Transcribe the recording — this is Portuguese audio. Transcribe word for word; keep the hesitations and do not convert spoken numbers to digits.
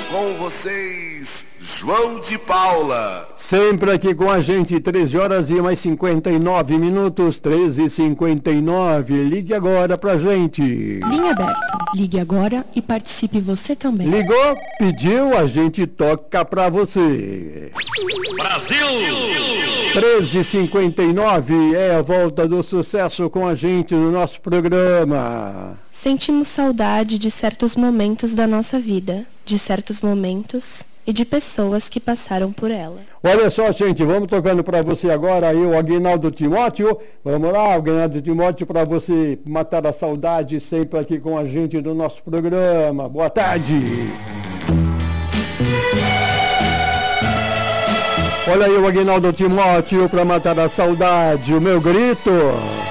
Com vocês, João de Paula. Sempre aqui com a gente, treze horas e mais cinquenta e nove minutos, treze e cinquenta e nove. Ligue agora pra gente. Linha aberta. Ligue agora e participe você também. Ligou? Pediu? A gente toca pra você. Brasil! treze e cinquenta e nove é a volta do sucesso com a gente no nosso programa. Sentimos saudade de certos momentos da nossa vida, de certos momentos e de pessoas que passaram por ela. Olha só, gente, vamos tocando para você agora aí o Aguinaldo Timóteo. Vamos lá, Aguinaldo Timóteo, para você matar a saudade sempre aqui com a gente no nosso programa. Boa tarde. Olha aí o Aguinaldo Timóteo para matar a saudade, o meu grito.